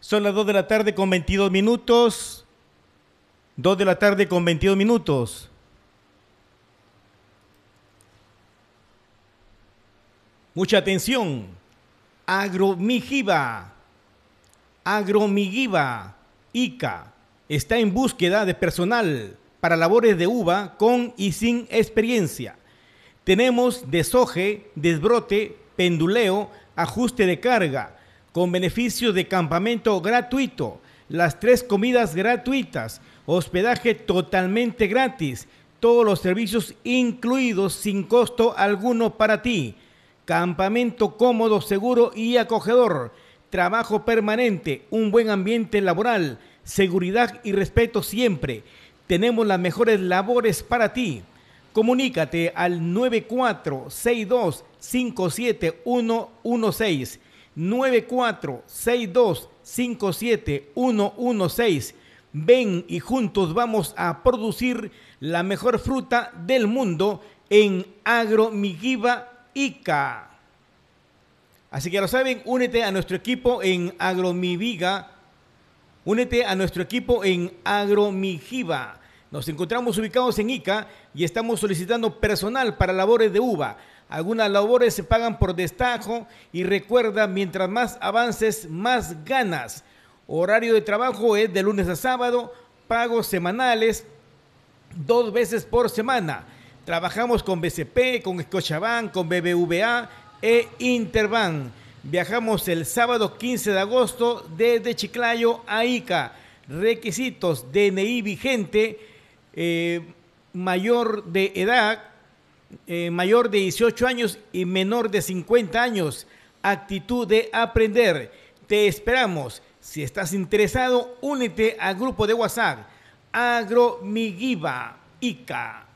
Son las 2 de la tarde con 22 minutos. 2 de la tarde con 22 minutos. Mucha atención. Agromigiva. Agromigiva. ICA está en búsqueda de personal para labores de uva con y sin experiencia. Tenemos desoje, desbrote, penduleo, ajuste de carga, con beneficios de campamento gratuito, las 3 comidas gratuitas, hospedaje totalmente gratis, todos los servicios incluidos sin costo alguno para ti. Campamento cómodo, seguro y acogedor, trabajo permanente, un buen ambiente laboral, seguridad y respeto siempre. Tenemos las mejores labores para ti. Comunícate al 9462571116, 9462571116. Ven y juntos vamos a producir la mejor fruta del mundo en Agromigiva ICA. Así que ya lo saben, únete a nuestro equipo en Agromigiva. Únete a nuestro equipo en Agromigiva. Nos encontramos ubicados en Ica y estamos solicitando personal para labores de uva. Algunas labores se pagan por destajo y recuerda, mientras más avances, más ganas. Horario de trabajo es de lunes a sábado, pagos semanales, 2 veces por semana. Trabajamos con BCP, con Scotiabank, con BBVA e Interbank. Viajamos el sábado 15 de agosto desde Chiclayo a Ica. Requisitos: DNI vigente, mayor de edad, mayor de 18 años y menor de 50 años. Actitud de aprender. Te esperamos. Si estás interesado, únete al grupo de WhatsApp Agromigiva ICA.